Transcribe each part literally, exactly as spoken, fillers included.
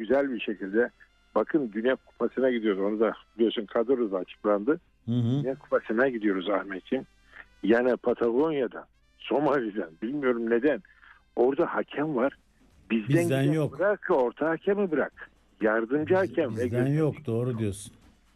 güzel bir şekilde, bakın Dünya Kupası'na gidiyoruz. Onu da biliyorsun, kadro da açıklandı. Hı hı. Dünya Kupası'na gidiyoruz Ahmetciğim. Yani Patagonya'da, Somali'den, bilmiyorum neden. Orada hakem var. Bizden, Bizden yok. Bırak orta hakemi bırak. Yardımcı Biz, hakem. Bizden yok. Doğru diyorsun.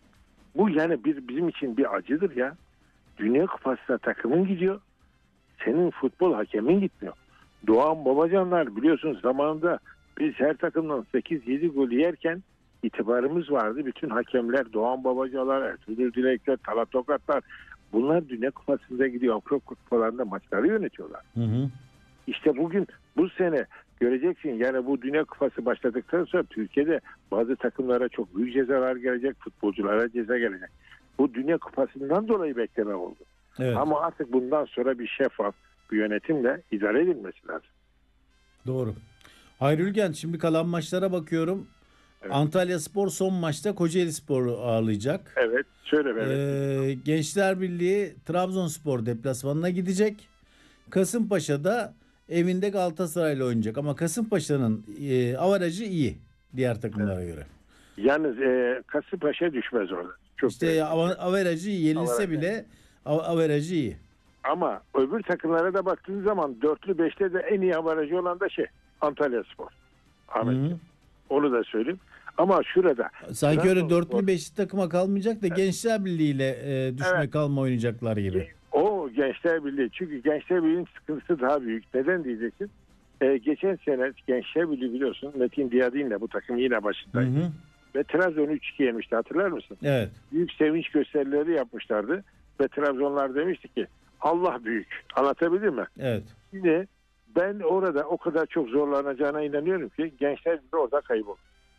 Bu yani bir, bizim için bir acıdır ya. Dünya Kupası'na takımın gidiyor. Senin futbol hakemin gitmiyor. Doğan Babacanlar biliyorsunuz zamanında biz her takımdan sekiz yedi gol yerken itibarımız vardı. Bütün hakemler, Doğan Babacalar, Ertuğrul Dilekler, Talat Tokatlar, bunlar Dünya Kupası'nda gidiyor. Avrupa Kupalarında maçları yönetiyorlar. Hı hı. İşte bugün bu sene göreceksin, yani bu Dünya Kupası başladıktan sonra Türkiye'de bazı takımlara çok büyük cezalar gelecek, futbolculara ceza gelecek. Bu Dünya Kupası'ndan dolayı bekleme oldu. Evet. Ama artık bundan sonra bir şeffaf bir yönetimle idare edilmesi lazım. Doğru. Hayri Ülgen, şimdi kalan maçlara bakıyorum. Evet. Antalyaspor son maçta Kocaelispor'u ağırlayacak. Evet. Şöyle evet. Ee, Gençler Birliği Trabzonspor deplasmanına gidecek. Kasımpaşa'da evinde Galatasaray'la oynayacak. Ama Kasımpaşa'nın e, avarajı iyi diğer takımlara evet. göre. Yalnız e, Kasımpaşa düşmez orada. Çok işte av- avarajı yenilse avarajı. bile av- avarajı iyi. Ama öbür takımlara da baktığınız zaman dörtlü beşte de en iyi avarajı olan da şey Antalyaspor. Ahmet. Onu da söyleyeyim. Ama şurada sanki öyle dörtlü beşli takıma kalmayacak da evet. Gençler Birliği ile e, düşme evet. kalma oynayacaklar gibi. O Gençler Birliği. Çünkü Gençler Birliği'nin sıkıntısı daha büyük. Neden diyeceksin? Ee, geçen sene Gençler Birliği biliyorsun Metin Diyadin'le bu takım yine başındaydı. Hı hı. Ve Trabzon'u üç iki yemişti, hatırlar mısın? Evet. Büyük sevinç gösterileri yapmışlardı. Ve Trabzonlar demişti ki Allah büyük. Anlatabildim mi? Evet. Yine ben orada o kadar çok zorlanacağına inanıyorum ki Gençler Birliği orada kaybolur.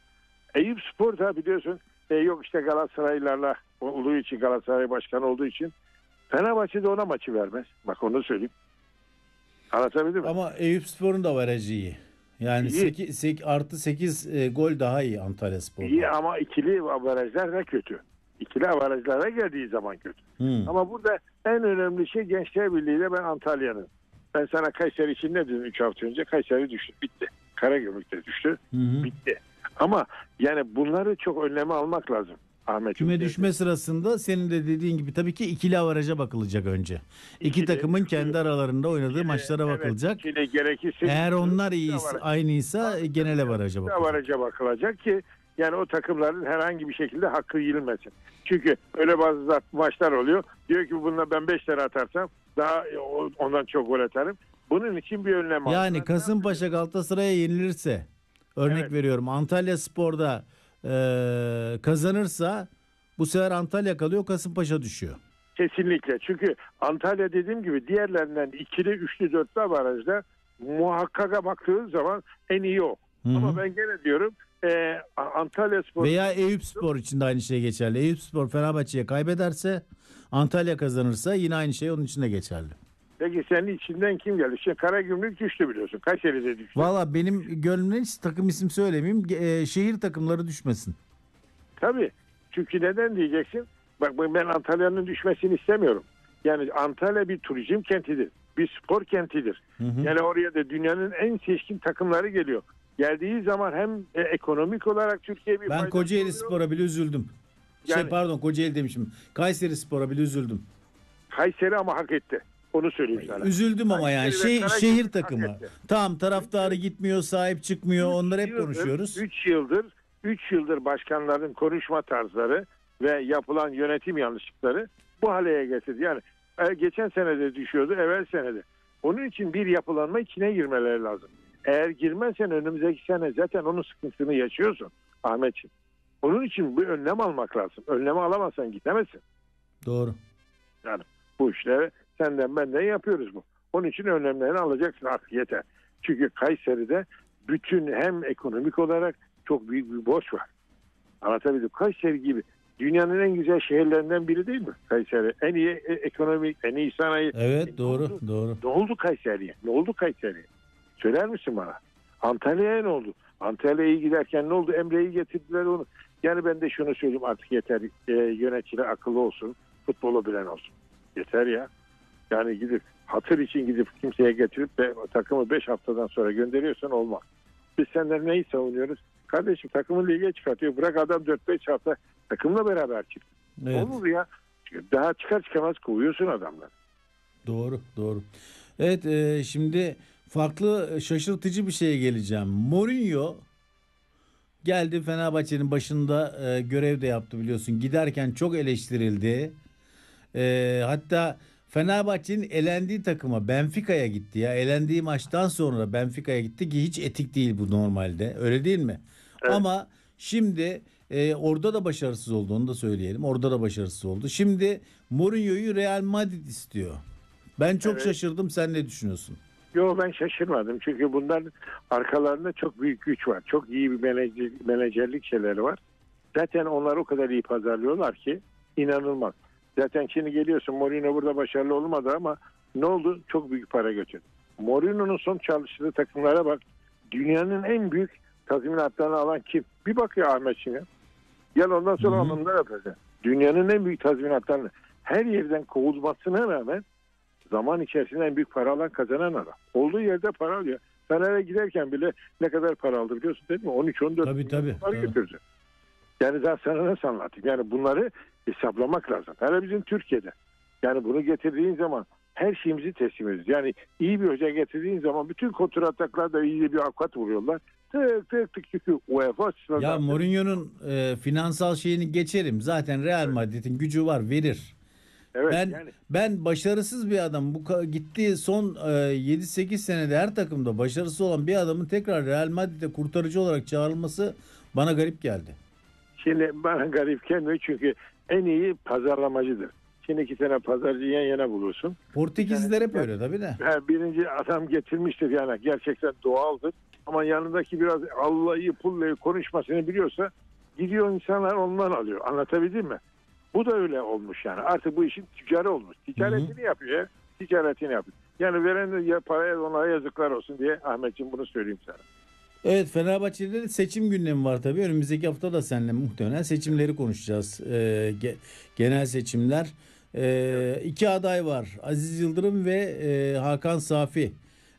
Eyüpspor da biliyorsun e, yok işte Galatasaraylarla olduğu için, Galatasaray başkanı olduğu için Fenerbahçe de ona maçı vermez. Bak onu söyleyeyim. Anlatabildim mi? Ama Eyüpspor'un da averajı iyi. Yani sekiz, sekiz, artı sekiz e, gol daha iyi Antalyaspor'da. İyi ama ikili averajlar da kötü. İkili averajlara geldiği zaman kötü. Hmm. Ama burada en önemli şey Gençler Birliği ile ben Antalya'nın. Ben sana Kayseri için ne dedim üç hafta önce? Kayseri düştü. Bitti. Karagümrük'te düştü. Hmm. Bitti. Ama yani bunları çok önleme almak lazım. Ahmet. Küme düşme sırasında senin de dediğin gibi tabii ki ikili averaja bakılacak önce. İki ikili, takımın kendi aralarında oynadığı ikili, maçlara evet, bakılacak. Ikili, gerekirse eğer onlar iyiyse, aynıysa tabii, genel averaja bakılacak. Averaja bakılacak ki yani o takımların herhangi bir şekilde hakkı yenilmesin. Çünkü öyle bazı maçlar oluyor. Diyor ki bununla ben beş lira atarsam daha ondan çok gol atarım. Bunun için bir önlem almak. Yani Kasımpaşa Galatasaray'a yenilirse, örnek evet. veriyorum, Antalyaspor'da e, kazanırsa bu sefer Antalya kalıyor, Kasımpaşa düşüyor. Kesinlikle. Çünkü Antalya dediğim gibi diğerlerinden ikili, üçlü, dörtlü avarajda muhakkaka baktığın zaman en iyi o. Hı-hı. Ama ben gene diyorum e, Antalyaspor veya Eyüpspor için de aynı şey geçerli. Eyüpspor Fenerbahçe'ye kaybederse, Antalya kazanırsa yine aynı şey onun için de geçerli. Peki senin içinden kim geldi? Şimdi Karagümrük düştü biliyorsun. Kayseri'de düştü. Valla benim gönlümden hiç takım isim söylemeyeyim. E, şehir takımları düşmesin. Tabii. Çünkü neden diyeceksin? Bak ben Antalya'nın düşmesini istemiyorum. Yani Antalya bir turizm kentidir. Bir spor kentidir. Hı hı. Yani oraya da dünyanın en seçkin takımları geliyor. Geldiği zaman hem e, ekonomik olarak Türkiye bir ben Kocaeli Spor'a bile üzüldüm. Yani, şey pardon Kocaeli demişim. Kayseri Spor'a bile üzüldüm. Kayseri ama hak etti. Onu söyleyeyim sana. Üzüldüm ama yani şey, şehir takımı. Tamam, taraftarı gitmiyor, sahip çıkmıyor. Onları hep konuşuyoruz. üç yıldır üç yıldır başkanların konuşma tarzları ve yapılan yönetim yanlışlıkları bu hale getirdi. Yani geçen senede düşüyordu, evvel senede. Onun için bir yapılanma içine girmeleri lazım. Eğer girmezsen önümüzdeki sene zaten onun sıkıntısını yaşıyorsun Ahmetciğim. Onun için bir önlem almak lazım. Önlemi alamazsan gidemezsin. Doğru. Yani bu işleri senden benden yapıyoruz bu. Onun için önlemlerini alacaksın artık, yeter. Çünkü Kayseri'de bütün hem ekonomik olarak çok büyük bir borç var. Anlatabildim. Kayseri gibi dünyanın en güzel şehirlerinden biri değil mi Kayseri? En iyi ekonomik, en iyi sanayi. Evet e, doğru oldu? doğru. Ne oldu Kayseri'ye? Ne oldu Kayseri'ye? Söyler misin bana? Antalya'ya ne oldu? Antalya'ya giderken ne oldu? Emre'yi getirdiler onu. Yani ben de şunu söyleyeyim artık yeter. E, yöneticiler akıllı olsun. Futbolu bilen olsun. Yeter ya. Yani gidip hatır için gidip kimseye getirip de takımı beş haftadan sonra gönderiyorsan olmaz. Biz senden neyi savunuyoruz? Kardeşim takımı lige çıkartıyor. Bırak adam dört beş hafta takımla beraber çık. Evet. Olur ya. Daha çıkar çıkamaz kovuyorsun adamları. Doğru, doğru. Evet, e, şimdi farklı şaşırtıcı bir şeye geleceğim. Mourinho geldi, Fenerbahçe'nin başında e, görev de yaptı biliyorsun. Giderken çok eleştirildi. E, hatta Fenerbahçe'nin elendiği takıma, Benfica'ya gitti ya. Elendiği maçtan sonra Benfica'ya gitti ki hiç etik değil bu normalde. Öyle değil mi? Evet. Ama şimdi e, orada da başarısız oldu, onu da söyleyelim. Orada da başarısız oldu. Şimdi Mourinho'yu Real Madrid istiyor. Ben çok Evet. şaşırdım. Sen ne düşünüyorsun? Yo, ben şaşırmadım. Çünkü bunların arkalarında çok büyük güç var. Çok iyi bir menajer, menajerlik şeyleri var. Zaten onlar o kadar iyi pazarlıyorlar ki inanılmaz. Zaten şimdi geliyorsun, Mourinho burada başarılı olmadı ama ne oldu? Çok büyük para götürdü. Mourinho'nun son çalıştığı takımlara bak. Dünyanın en büyük tazminatlarını alan kim? Bir bakıyor Ahmet Şin'e. Gel ondan sonra Hı hı. alımlar yapacak. Dünyanın en büyük tazminatlarını her yerden kovulmasına rağmen zaman içerisinde en büyük para alan, kazanan adam. Olduğu yerde para alıyor. Fener'e giderken bile ne kadar para aldı biliyorsun değil mi? on üç on dört Tabii, tabii, para tabii. götürdü. Yani ben sana nasıl anlatayım? Yani bunları hesaplamak lazım. Hele bizim Türkiye'de. Yani bunu getirdiğin zaman her şeyimizi teslim ediyoruz. Yani iyi bir hoca getirdiğin zaman bütün kontrattaklarda iyi bir avukat vuruyorlar. Tık tık tık çünkü UEFA açısından. Ya Mourinho'nun e, finansal şeyini geçerim. Zaten Real Madrid'in gücü var, verir. Evet, Ben yani ben başarısız bir adam. Bu ka- gittiği son e, yedi sekiz senede her takımda başarısız olan bir adamın tekrar Real Madrid'e kurtarıcı olarak çağrılması bana garip geldi. şimdi bana garip gelmiyor çünkü en iyi pazarlamacıdır. Şimdi iki tane pazarcı yan yana bulursun. Portekizliler hep öyle tabii de. Ha, birinci adam getirmiştir yani gerçekten doğaldır. Ama yanındaki biraz Allah'ı pullayı konuşmasını biliyorsa gidiyor insanlar ondan alıyor. Anlatabildim mi? Bu da öyle olmuş yani. Artık bu işin ticari olmuş. Ticaretini Hı hı. yapıyor ya. Ticaretini yapıyor. Yani veren de ya paraya onlara yazıklar olsun diye Ahmetciğim bunu söyleyeyim sana. Evet, Fenerbahçe'de de seçim gündemi var tabii. Önümüzdeki hafta da seninle muhtemelen seçimleri konuşacağız. Ee, ge- genel seçimler. Ee, iki aday var. Aziz Yıldırım ve e, Hakan Safi.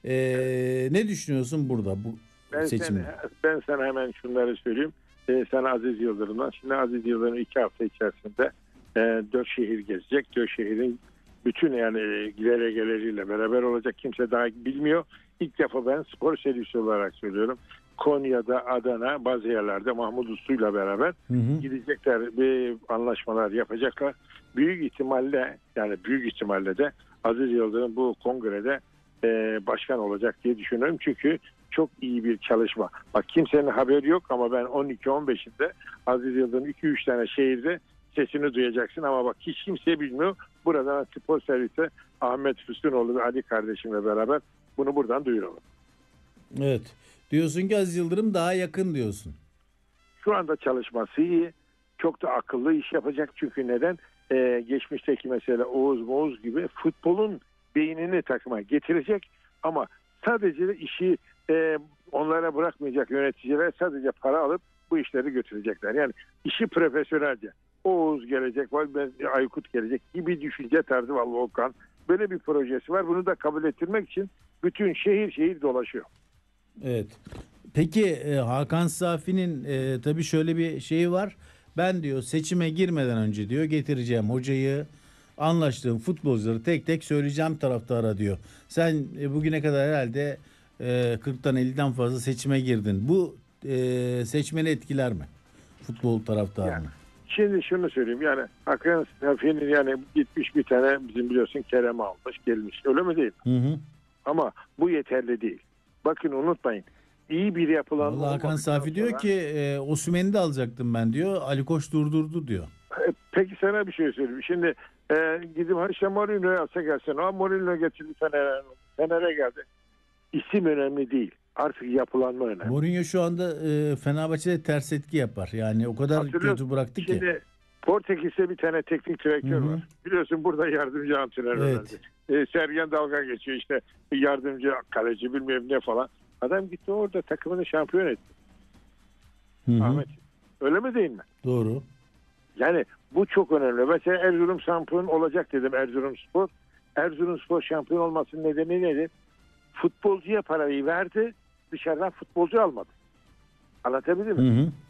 Ee, ne düşünüyorsun burada bu Ben, seçimde? sen, ben sana hemen şunları söyleyeyim. Ee, sana Aziz Yıldırım'dan. Şimdi Aziz Yıldırım iki hafta içerisinde e, dört şehir gezecek. Dört şehrin bütün yani gidergeleriyle beraber olacak. Kimse daha bilmiyor. İlk defa ben spor servisi olarak söylüyorum. Konya'da, Adana, bazı yerlerde Mahmut Uslu'yla beraber Hı hı. gidecekler, bir anlaşmalar yapacaklar. Büyük ihtimalle yani büyük ihtimalle de Aziz Yıldırım bu kongrede e, başkan olacak diye düşünüyorum. Çünkü çok iyi bir çalışma. Bak kimsenin haberi yok ama ben on iki on beşinde Aziz Yıldırım iki üç tane şehirde sesini duyacaksın ama bak hiç kimse bilmiyor. Buradan spor servise Ahmet Füsunoğlu ve Ali kardeşimle beraber bunu buradan duyuralım. Evet. Diyorsun ki Aziz Yıldırım daha yakın diyorsun. Şu anda çalışması iyi. Çok da akıllı iş yapacak. Çünkü neden? Ee, geçmişteki mesela Oğuz Moğuz gibi futbolun beynini takıma getirecek. Ama sadece de işi e, onlara bırakmayacak yöneticiler sadece para alıp bu işleri götürecekler. Yani işi profesyonelce. Oğuz gelecek, Aykut gelecek gibi düşünce tarzı var Volkan. Böyle bir projesi var. Bunu da kabul ettirmek için bütün şehir şehir dolaşıyor. Evet. Peki e, Hakan Safi'nin e, tabii şöyle bir şeyi var. Ben diyor seçime girmeden önce diyor getireceğim hocayı, anlaştığım futbolcuları tek tek söyleyeceğim taraftara diyor. Sen e, bugüne kadar herhalde e, kırktan elliden fazla seçime girdin. Bu e, seçmeni etkiler mi? Futbol taraftarını. Yani, şimdi şunu söyleyeyim yani Hakan Safi'nin yani gitmiş bir tane bizim biliyorsun Kerem almış gelmiş öyle mi değil? Hı hı. Ama bu yeterli değil. Bakın unutmayın. İyi bir yapılan Vallahi Hakan Safi diyor ki e, Osimhen'i de alacaktım ben diyor. Ali Koç durdurdu diyor. E, peki sana bir şey söyleyeyim. Şimdi e, gidip işte Mourinho'yu alsa gelsin. Ama Mourinho getirdi Fener'e, Fener'e geldi. İsim önemli değil. Artık yapılanma önemli. Mourinho şu anda e, Fenerbahçe'de ters etki yapar. Yani o kadar kötü bıraktı ki. Şimdi Portekiz'de bir tane teknik direktör Hı hı. var. Biliyorsun burada yardımcı antrenör Evet. önerdi. E, Sergen dalga geçiyor işte yardımcı kaleci bilmem ne falan. Adam gitti orada takımını şampiyon etti. Hı hı. Ahmet. Öyle mi değil mi? Doğru. Yani bu çok önemli. Mesela Erzurum şampiyon olacak dedim Erzurumspor. Erzurumspor şampiyon olmasının nedeni nedir? Futbolcuya parayı verdi, dışarıdan futbolcu almadı. Anlatabildim Hı mi? hı.